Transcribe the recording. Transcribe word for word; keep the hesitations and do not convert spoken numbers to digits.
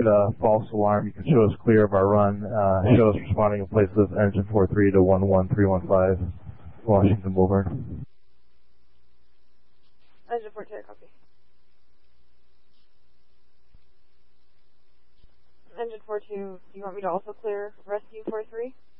get a false alarm, you can show us clear of our run. Uh, show us responding in place of engine four three to one one three one five, Washington Boulevard. Engine four two, copy. Engine four two, do you want me to also clear rescue four three?